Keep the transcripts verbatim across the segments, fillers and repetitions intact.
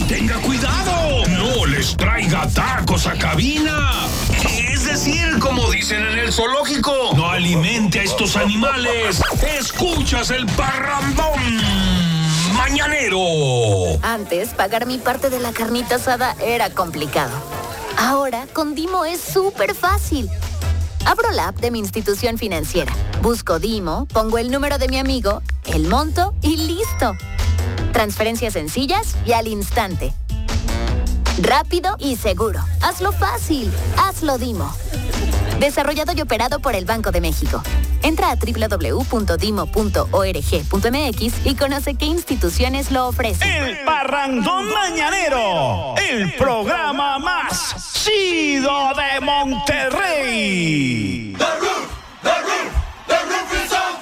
tenga cuidado. No les traiga tacos a cabina. Es decir, como dicen en el zoológico, no alimente a estos animales. Escuchas el parrandón mañanero. Antes, pagar mi parte de la carnita asada era complicado. Ahora, con Dimo es súper fácil. Abro la app de mi institución financiera, busco Dimo, pongo el número de mi amigo, el monto y listo. Transferencias sencillas y al instante. Rápido y seguro. Hazlo fácil. Hazlo Dimo. Desarrollado y operado por el Banco de México. Entra a doble u doble u doble u punto dimo punto org punto m x y conoce qué instituciones lo ofrecen. El Parrandón Mañanero, el programa más chido de Monterrey. The roof, the roof, the roof is on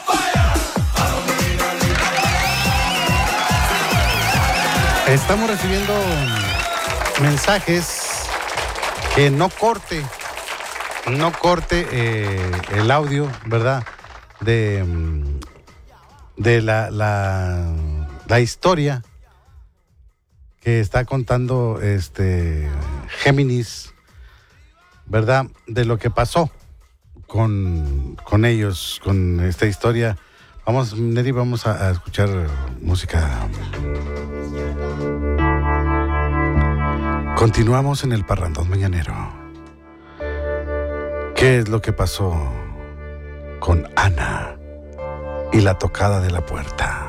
fire. Estamos recibiendo mensajes que no corte, no corte eh, el audio, ¿verdad? De, de la, la, la historia que está contando este Géminis, ¿verdad? De lo que pasó con, con ellos, con esta historia. Vamos, Neri, vamos a, a escuchar música. Continuamos en el Parrandón Mañanero. ¿Qué es lo que pasó con Ana y la tocada de la puerta?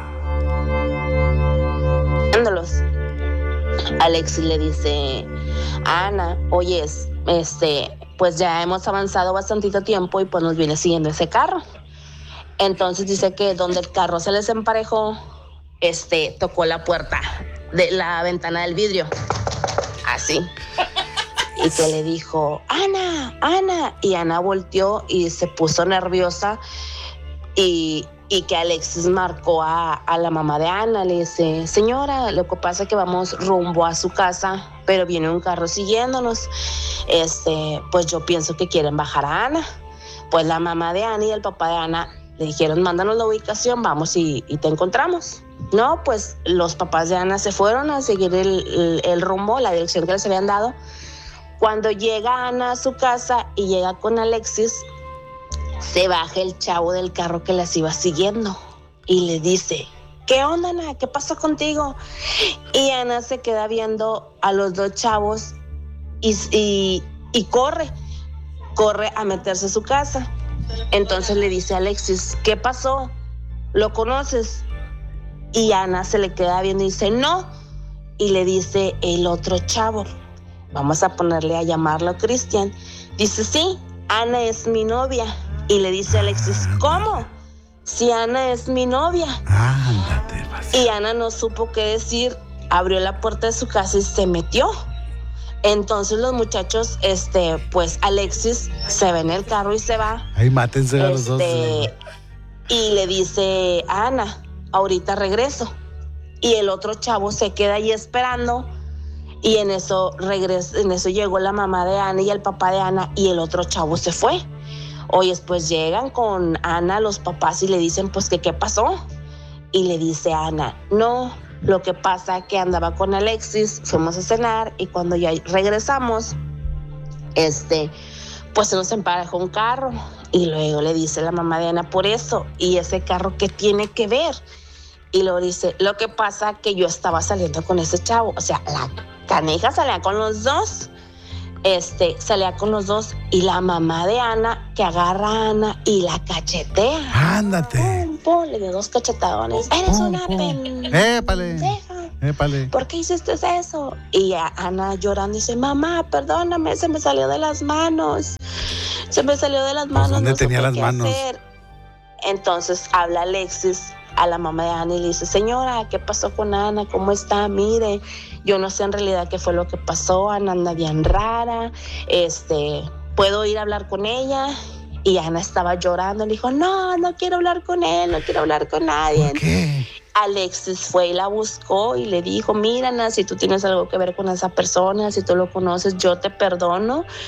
Alexis le dice a Ana, oye, este, pues ya hemos avanzado bastantito tiempo y pues nos viene siguiendo ese carro. Entonces dice que donde el carro se les emparejó, este, tocó la puerta de la ventana del vidrio. Así. Y que le dijo, Ana, Ana. Y Ana volteó y se puso nerviosa. Y, y que Alexis marcó a, a la mamá de Ana. Le dice, señora, lo que pasa es que vamos rumbo a su casa, pero viene un carro siguiéndonos. Este, pues yo pienso que quieren bajar a Ana. Pues la mamá de Ana y el papá de Ana le dijeron, mándanos la ubicación, vamos y, y te encontramos. No, pues los papás de Ana se fueron a seguir el, el, el rumbo, la dirección que les habían dado. Cuando llega Ana a su casa y llega con Alexis, se baja el chavo del carro que las iba siguiendo y le dice, ¿qué onda, Ana? ¿Qué pasó contigo? Y Ana se queda viendo a los dos chavos y, y, y corre, corre a meterse a su casa. Entonces le dice a Alexis, ¿qué pasó? ¿Lo conoces? Y Ana se le queda viendo y dice, no. Y le dice el otro chavo, vamos a ponerle a llamarlo Cristian. Dice, sí, Ana es mi novia. Y le dice a Alexis, ¿cómo? Si Ana es mi novia. Ándate, y Ana no supo qué decir, abrió la puerta de su casa y se metió. Entonces los muchachos, este, pues Alexis se ve en el carro y se va. Ahí mátense a los dos. Este, y le dice a Ana, ahorita regreso. Y el otro chavo se queda ahí esperando. Y en eso regresa, en eso llegó la mamá de Ana y el papá de Ana y el otro chavo se fue. Oye, pues llegan con Ana los papás y le dicen, pues, que qué pasó. Y le dice a Ana, no, lo que pasa que andaba con Alexis, fuimos a cenar y cuando ya regresamos, este, pues se nos emparejó un carro. Y luego le dice la mamá de Ana, por eso, ¿y ese carro qué tiene que ver? Y luego dice, lo que pasa que yo estaba saliendo con ese chavo. O sea, la caneja salía con los dos. Este, salía con los dos. Y la mamá de Ana, que agarra a Ana y la cachetea. Ándate. Pum, pum, le dio dos cachetadones. Eres Pum, una pum. pendeja. Épale. Épale. ¿Por qué hiciste eso? Y a Ana llorando dice, mamá, perdóname, se me salió de las manos. Se me salió de las manos. ¿Dónde no tenía supe las qué manos? hacer. Entonces habla Alexis a la mamá de Ana y le dice, señora, ¿qué pasó con Ana? ¿Cómo está? Mire, yo no sé en realidad qué fue lo que pasó. Ana anda bien rara. Este, ¿puedo ir a hablar con ella? Y Ana estaba llorando. Le dijo, no, no quiero hablar con él, no quiero hablar con nadie. ¿Por qué? Alexis fue y la buscó y le dijo, mira, Ana, si tú tienes algo que ver con esa persona, si tú lo conoces, yo te perdono.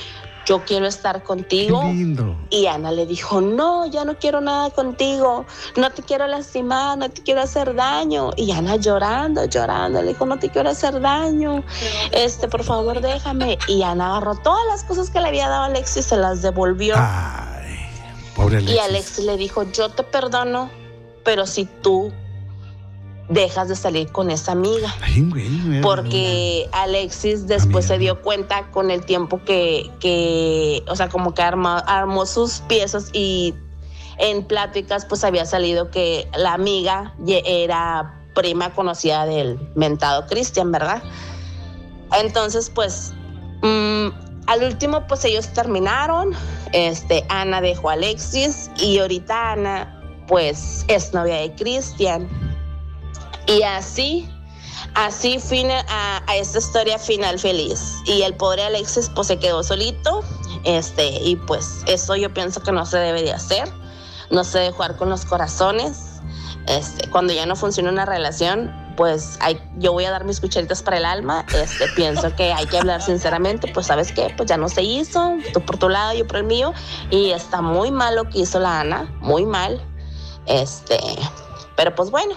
yo quiero estar contigo. Qué lindo. Y Ana le dijo, no, ya no quiero nada contigo, no te quiero lastimar, no te quiero hacer daño. Y Ana llorando, llorando, le dijo, no te quiero hacer daño, este, por favor déjame. Y Ana agarró todas las cosas que le había dado Alexis y se las devolvió. Ay, pobre Alexis. Y Alexis le dijo, yo te perdono, pero si tú dejas de salir con esa amiga. Ay, güey, güey, porque güey. Alexis después Amiga. se dio cuenta con el tiempo que, que o sea, como que armó, armó sus piezas y en pláticas pues había salido que la amiga era prima conocida del mentado Cristian, ¿verdad? Entonces pues mmm, al último pues ellos terminaron, este, Ana dejó a Alexis y ahorita Ana pues es novia de Cristian. Y así, así fina, a, a esta historia final feliz. Y el pobre Alexis pues se quedó solito, este, y pues eso yo pienso que no se debe de hacer, no se debe jugar con los corazones. Este, cuando ya no funciona una relación, pues hay, yo voy a dar mis cucharitas para el alma, este, pienso que hay que hablar sinceramente, pues ¿sabes qué? Pues ya no se hizo, tú por tu lado, yo por el mío, y está muy mal lo que hizo la Ana, muy mal, este, pero pues bueno.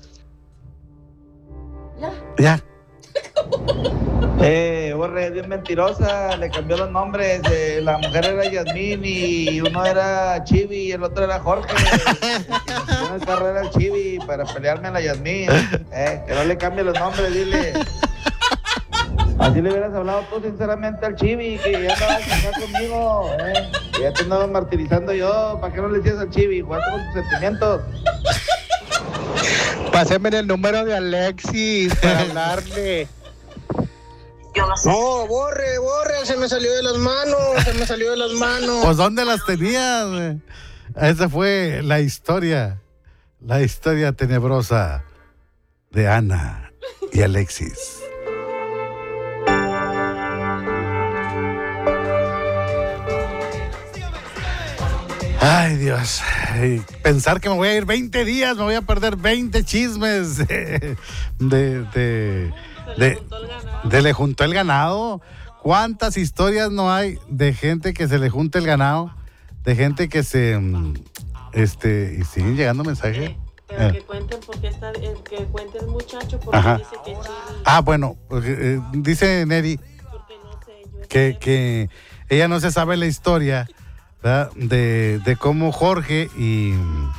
Ya. Eh, Borre, es bien mentirosa, le cambió los nombres, eh, la mujer era Yasmín y uno era Chivi y el otro era Jorge. Y el carro era el Chivi para pelearme a la Yasmín, eh, que no le cambie los nombres, dile. Así le hubieras hablado tú sinceramente al Chivi, que ya andabas acá conmigo, eh, que ya te andaba martirizando yo, ¿para qué no le decías al Chivi? Jugaste con tus sentimientos. Páseme el número de Alexis para hablarle. Yo no sé. No, borre, borre, se me salió de las manos, se me salió de las manos. Pues ¿dónde las tenías? güey? Esa fue la historia, la historia tenebrosa de Ana y Alexis. Ay, Dios. Ay, pensar que me voy a ir veinte días, me voy a perder veinte chismes de... de, de, de, de le juntó el ganado. ¿Cuántas historias no hay de gente que se le junta el ganado? De gente que se... Este, y siguen llegando mensajes. Eh, pero Eh. que cuenten porque está, eh, que cuente el muchacho porque Ajá. dice que Chivi, Ah, bueno, porque, eh, dice Neri porque no sé, yo que, sé. que ella no se sabe la historia, ¿verdad? De, de cómo Jorge y,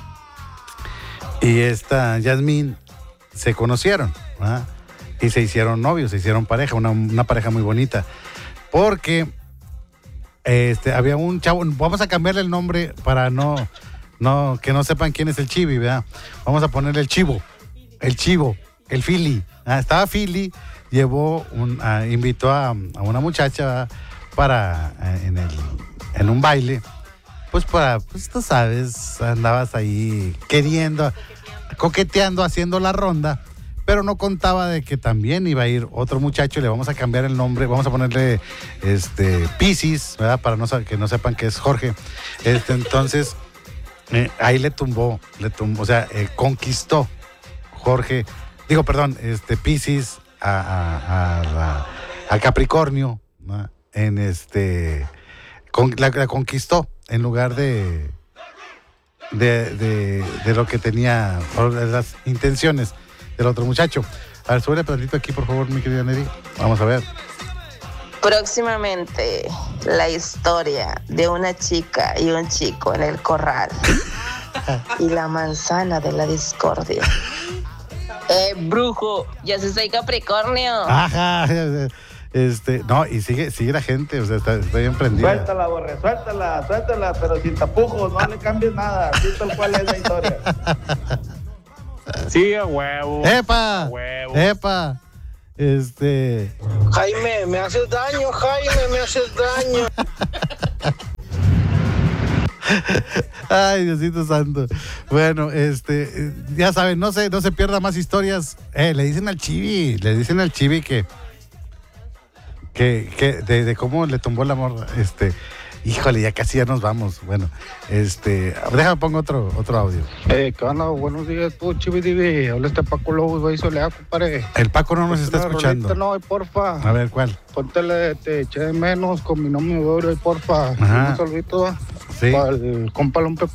y esta Yasmín se conocieron, ¿verdad? Y se hicieron novios, se hicieron pareja, una, una pareja muy bonita. Porque este, había un chavo, vamos a cambiarle el nombre para no, no, que no sepan quién es el Chivi, ¿verdad? Vamos a ponerle el Chivo, el Chivo, el Philly. Ah, estaba Philly, llevó un, ah, invitó a, a una muchacha, ¿verdad? Para eh, en el en un baile, pues para, pues tú sabes, andabas ahí queriendo, coqueteando, haciendo la ronda, pero no contaba de que también iba a ir otro muchacho. Le vamos a cambiar el nombre, vamos a ponerle este Piscis, ¿verdad? Para no que no sepan que es Jorge. Este, entonces, eh, ahí le tumbó, le tumbó, o sea, eh, conquistó Jorge, digo, perdón, este Piscis a, a, a, a, a Capricornio, ¿no? En este, con, la, la conquistó en lugar de de, de, de lo que tenía, de las intenciones del otro muchacho. A ver, súbele pedacito aquí, por favor, mi querida Neri. Vamos a ver. Próximamente la historia de una chica y un chico en el corral y la manzana de la discordia. Eh, brujo, ya se soy Capricornio. Ajá. Este, no, y sigue, sigue la gente, o sea, está, está bien prendida. Suéltala, Borre, suéltala, suéltala, pero sin tapujos, no le cambies nada, así tal cual es la historia. Sí, a huevo. ¡Epa! Huevo. ¡Epa! Este. Jaime, me haces daño, Jaime, me haces daño. Ay, Diosito santo. Bueno, este, ya saben, no se, no se pierda más historias. Eh, le dicen al Chivi, le dicen al Chivi que, que, que de, de cómo le tumbó el amor, este, Híjole, ya casi ya nos vamos. Bueno, este, déjame pongo otro, otro audio. Eh, ¿qué onda? Buenos días, tú, Chividivi. Habla este Paco Lobos, güey, Soleá, compadre. El Paco no nos está Una escuchando. rolita, no, porfa. A ver, ¿cuál? Póntele, te eché de menos con mi nombre, güey, porfa. Ajá. Un saludito, Sí. para el compa Lompe